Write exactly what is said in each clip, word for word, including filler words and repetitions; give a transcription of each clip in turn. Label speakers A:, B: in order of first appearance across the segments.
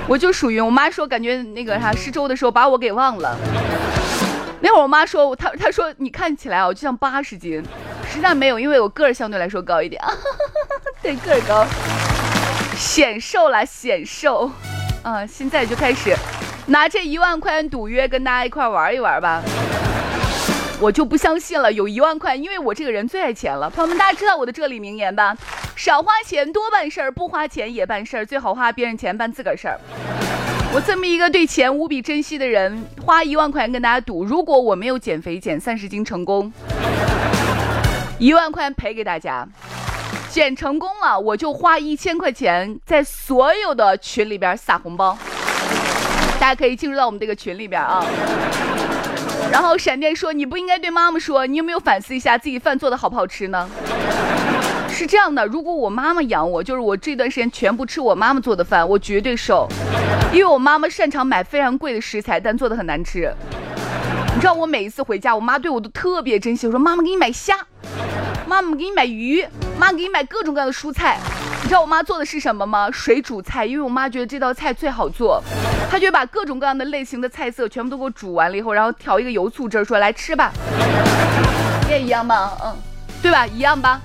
A: 我就属于我妈说感觉那个啥施粥的时候把我给忘了。那会儿我妈说她她说你看起来啊就像八十斤，实际上没有，因为我个儿相对来说高一点，对，个儿高，显瘦了显瘦。啊，现在就开始拿这一万块钱赌约跟大家一块玩一玩吧。我就不相信了，有一万块，因为我这个人最爱钱了。朋友们，大家知道我的这里名言吧？少花钱多办事儿，不花钱也办事儿，最好花别人钱办自个儿事儿。我这么一个对钱无比珍惜的人，花一万块钱跟大家赌，如果我没有减肥减三十斤成功，一万块钱赔给大家。减成功了，我就花一千块钱在所有的群里边撒红包，大家可以进入到我们这个群里边啊。然后闪电说，你不应该对妈妈说，你有没有反思一下自己饭做的好不好吃呢？是这样的，如果我妈妈养我，就是我这段时间全部吃我妈妈做的饭，我绝对瘦，因为我妈妈擅长买非常贵的食材，但做的很难吃。你知道我每一次回家，我妈对我都特别珍惜，我说妈妈给你买虾，妈妈给你买鱼，妈给你买各种各样的蔬菜。你知道我妈做的是什么吗？水煮菜，因为我妈觉得这道菜最好做，她就把各种各样的类型的菜色全部都给我煮完了以后，然后调一个油醋汁，说来吃吧。你也一样吗？嗯，对吧？一样吧？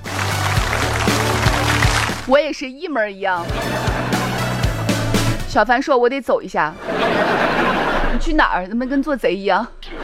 A: 我也是一模一样。小凡说我得走一下。你去哪儿？怎么跟做贼一样？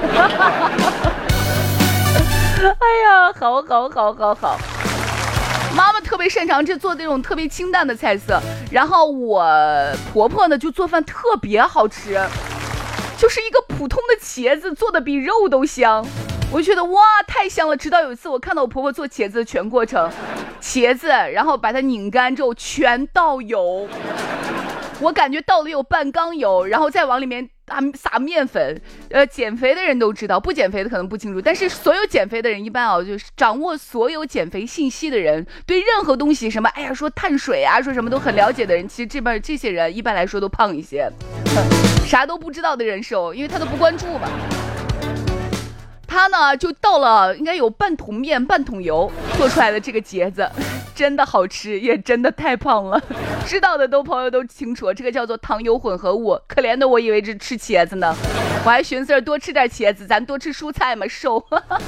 A: 哎呀，好好好好好。妈妈特别擅长这做这种特别清淡的菜色，然后我婆婆呢就做饭特别好吃，就是一个普通的茄子做的比肉都香，我就觉得哇太香了。直到有一次我看到我婆婆做茄子的全过程，茄子然后把它拧干之后全倒油，我感觉倒了有半缸油，然后再往里面撒面粉。呃，减肥的人都知道，不减肥的可能不清楚，但是所有减肥的人一般啊，就是掌握所有减肥信息的人，对任何东西什么，哎呀，说碳水啊，说什么都很了解的人，其实这边这些人一般来说都胖一些，啥都不知道的人瘦，因为他都不关注嘛。他呢就倒了应该有半桶面半桶油做出来的这个茄子，真的好吃，也真的太胖了。知道的都朋友都清楚，这个叫做糖油混合物。可怜的我以为是吃茄子呢，我还寻思着多吃点茄子，咱多吃蔬菜嘛，瘦。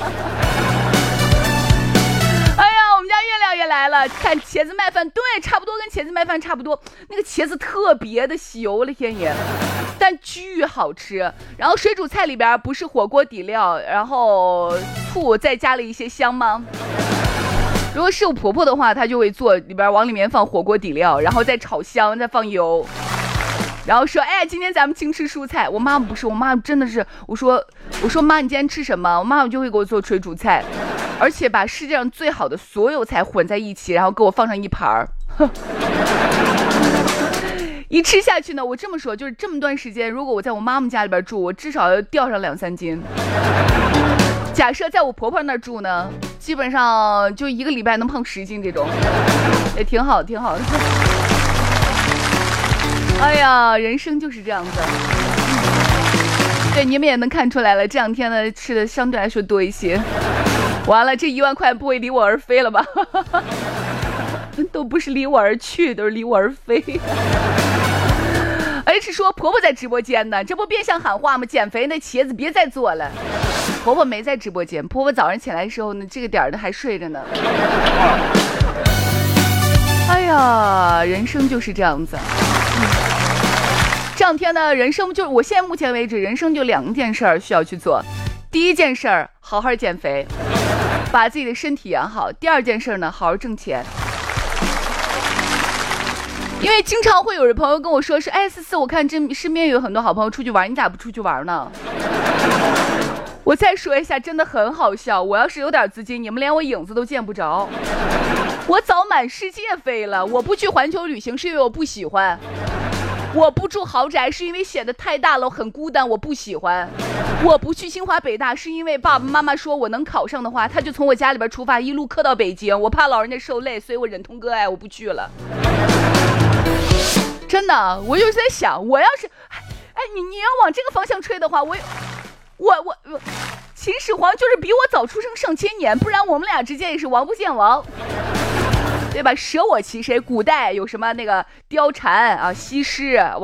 A: 哎呀，我们家月亮也来了，看茄子麦饭，对，差不多跟茄子麦饭差不多。那个茄子特别的稀，我的天爷，但巨好吃。然后水煮菜里边不是火锅底料，然后醋再加了一些香吗？如果是我婆婆的话，她就会做里边往里面放火锅底料，然后再炒香，再放油，然后说哎今天咱们清吃蔬菜。我妈妈不是，我妈妈真的是，我说我说妈你今天吃什么，我妈妈就会给我做水煮菜，而且把世界上最好的所有菜混在一起，然后给我放上一盘儿。一吃下去呢，我这么说，就是这么段时间，如果我在我妈妈家里边住，我至少要掉上两三斤。假设在我婆婆那儿住呢，基本上就一个礼拜能胖十斤，这种也挺好挺好的。哎呀，人生就是这样子。对，你们也能看出来了，这两天呢吃的相对来说多一些。完了，这一万块不会离我而飞了吧？都不是离我而去，都是离我而飞。H 说婆婆在直播间呢，这不变相喊话吗？减肥那茄子别再做了。婆婆没在直播间，婆婆早上起来的时候呢，这个点的还睡着呢。哎呀，人生就是这样子。这两天呢，人生就我现在目前为止，人生就两件事儿需要去做。第一件事儿，好好减肥，把自己的身体养好。第二件事呢，好好挣钱。因为经常会有人朋友跟我说是，哎，思思，我看这身边有很多好朋友出去玩，你咋不出去玩呢？我再说一下，真的很好笑。我要是有点资金，你们连我影子都见不着。我早满世界飞了。我不去环球旅行是因为我不喜欢，我不住豪宅是因为显得太大了，我很孤单，我不喜欢。我不去清华北大是因为爸爸妈妈说我能考上的话，他就从我家里边出发，一路磕到北京，我怕老人家受累，所以我忍痛割爱，我不去了。真的，我就是在想，我要是，哎，你你要往这个方向吹的话，我，我我我，秦始皇就是比我早出生上千年，不然我们俩之间也是王不见王，对吧？舍我其谁？古代有什么那个貂蝉啊、西施。